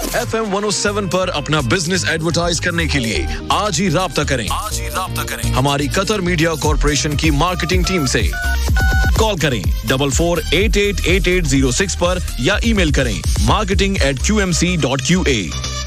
FM 107 पर अपना business advertise करने के लिए आज ही राब्ता करें। हमारी कतर मीडिया कॉर्पोरेशन की मार्केटिंग टीम से कॉल करें 44888806 पर या ईमेल करें marketing@qmc.qa।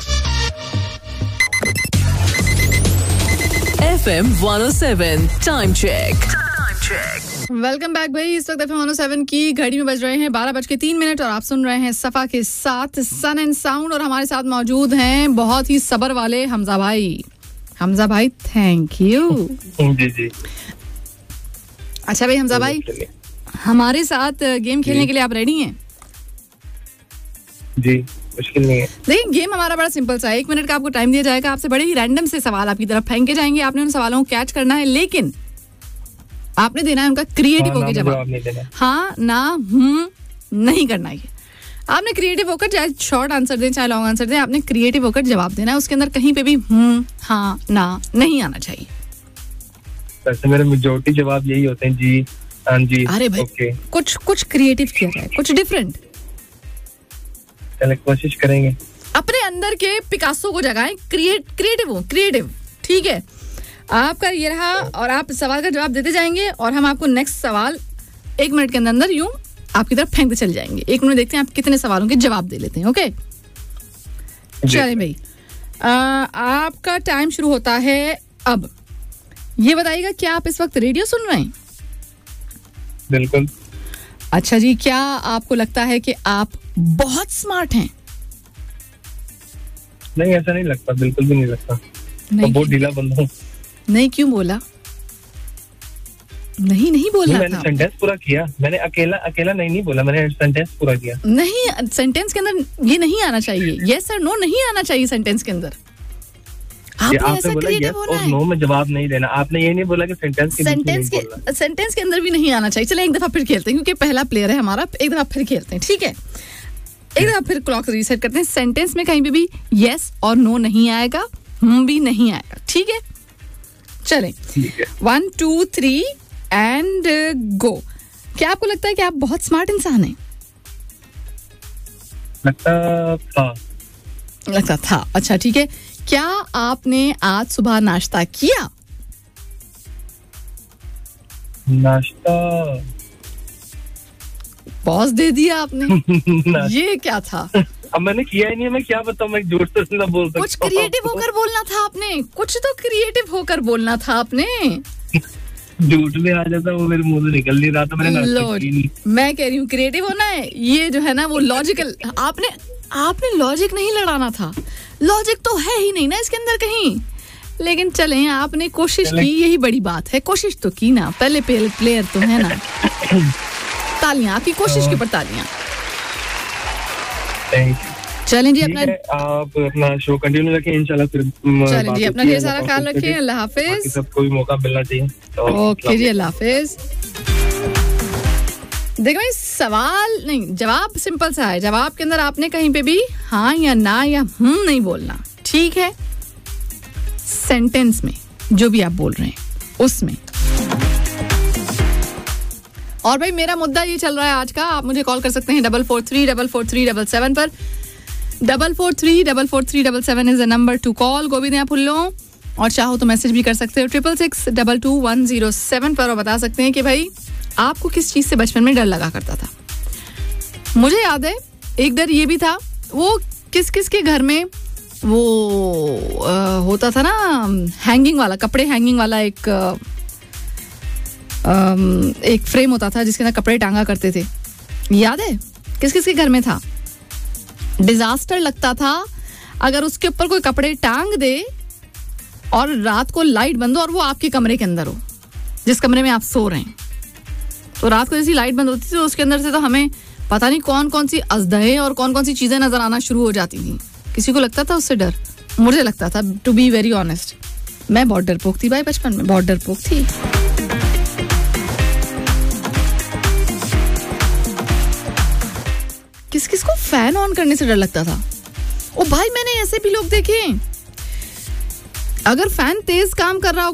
FM 107 time check. Welcome back भाई। इस वक्त FM 107 की घड़ी में बज रहे हैं 12:03 और आप सुन रहे हैं सफा के साथ सन एंड साउंड। और हमारे साथ मौजूद हैं बहुत ही सबर वाले हमजा भाई। हमजा भाई थैंक यू। जी। अच्छा भाई हमजा भाई, हमारे साथ गेम खेलने के लिए आप रेडी हैं? जी, मुश्किल नहीं है। देखिए गेम हमारा बड़ा सिंपल सा है। 1 मिनट का आपको टाइम दिया जाएगा। आपसे बड़े ही रैंडम से सवाल आपकी तरफ फेंके जाएंगे। आपने उन सवालों को कैच करना है, लेकिन आपने देना है उनका क्रिएटिव होकर जवाब। हाँ ना नहीं करना है। आपने क्रिएटिव होकर, चाहे शॉर्ट आंसर दें चाहे लॉन्ग आंसर दें, आपने क्रिएटिव होकर जवाब देना है। उसके अंदर कहीं पे भी हाँ ना नहीं आना चाहिए। वैसे मेरे मेजॉरिटी जवाब यही होते हैं, जी हाँ जी। अरे भाई कुछ क्रिएटिव किया जाए, कुछ डिफरेंट। चले कोशिश करेंगे। अपने अंदर के पिकासो को जगाएं, क्रिएटिव। ठीक है, आपका ये रहा और आप सवाल का जवाब देते जाएंगे और हम आपको नेक्स्ट सवाल 1 मिनट के अंदर यूं आपकी तरफ फेंकते चले जाएंगे। 1 मिनट देखते हैं आप कितने सवालों के जवाब दे लेते हैं। ओके चलिए भाई, आपका टाइम शुरू होता है अब। ये बताइएगा, क्या आप इस वक्त रेडियो सुन रहे हैं? बिल्कुल। अच्छा जी, क्या आपको लगता है कि आप बहुत स्मार्ट हैं? नहीं, ऐसा नहीं लगता, बिल्कुल भी नहीं लगता। नहीं, बहुत ढीला बंदा हूँ। नहीं, क्यों बोला? नहीं बोलना मैंने था। सेंटेंस पूरा किया। मैंने अकेला नहीं बोला, मैंने सेंटेंस पूरा किया। नहीं, सेंटेंस के अंदर ये नहीं आना चाहिए। यस और नो नहीं आना चाहिए सेंटेंस के अंदर। आपने ऐसा क्रिएटिव होना है। नो में जवाब नहीं देना। आपने ये नहीं बोला कि सेंटेंस के अंदर भी नहीं आना चाहिए। चले एक दफा फिर खेलते हैं, क्योंकि पहला प्लेयर है हमारा। एक दफा फिर खेलते हैं, ठीक है? एक दफा फिर क्लॉक रीसेट करते हैं। सेंटेंस में कहीं भी यस और नो नहीं आएगा, भी नहीं आएगा, ठीक है? चलें, 1 2 3 एंड गो। क्या आपको लगता है कि आप बहुत स्मार्ट इंसान हैं? लगता था। अच्छा ठीक है, क्या आपने आज सुबह नाश्ता किया? नाश्ता पॉज दे दिया आपने। ये क्या था? अब मैंने किया ही नहीं, मैं क्या बताऊं, मैं झूठ तो ना बोल सकता। कुछ क्रिएटिव होकर बोलना था आपने। कुछ तो क्रिएटिव होकर बोलना था आपने। झूठ में आ जाता, वो मेरे मुंह से निकल नहीं रहा था। मैंने मैं कह रही हूँ क्रिएटिव होना है। ये जो है ना वो लॉजिकल। आपने लॉजिक नहीं लड़ाना था। लॉजिक तो है ही नहीं ना इसके अंदर कहीं। लेकिन चलें, आपने कोशिश की, यही बड़ी बात है। कोशिश तो की ना, पहले प्लेयर तो है ना। तालियां आपकी कोशिश के ऊपर, तालियां। चलें जी, अपना आप अपना शो कंटिन्यू रखें इंशाल्लाह। फिर चलें जी, अपना ढेर सारा ख्याल रखें। अल्लाह हाफिज। सबको भी मौका मिलना चाहिए। ओके जी, अल्लाह हाफिज। देखो भाई, सवाल नहीं, जवाब सिंपल सा है। जवाब के अंदर आपने कहीं पे भी हाँ या ना या नहीं बोलना, ठीक है? सेंटेंस में जो भी आप बोल रहे हैं उसमें। और भाई मेरा मुद्दा ये चल रहा है आज का। आप मुझे कॉल कर सकते हैं 44344377 पर। 44344377 is the number two call. Govind यहाँ फुल्लो। और चाहो तो मैसेज भी कर सकते हो 66622107 पर और बता सकते हैं कि भाई आपको किस चीज से बचपन में डर लगा करता था। मुझे याद है एक डर ये भी था, वो किस के घर में वो होता था ना, हैंगिंग वाला, कपड़े हैंगिंग वाला एक फ्रेम होता था जिसके अंदर कपड़े टांगा करते थे। याद है किस के घर में था? डिजास्टर लगता था अगर उसके ऊपर कोई कपड़े टांग दे और रात को लाइट बंद हो और वो आपके कमरे के अंदर हो, जिस कमरे में आप सो रहे हैं। तो रात को जैसी लाइट बंद होती थी तो उसके अंदर से तो हमें पता नहीं कौन कौन सी अजदहे और कौन कौन सी चीजें नजर आना शुरू हो जाती थी। किसी को लगता था उससे डर? मुझे लगता था, टू बी वेरी ऑनेस्ट। मैं बहुत डरपोक थी भाई, बचपन में बहुत डरपोक थी। किस को फैन ऑन करने से डर लगता था? ओ भाई, मैंने ऐसे भी लोग देखे, अगर फैन तेज काम कर रहा हो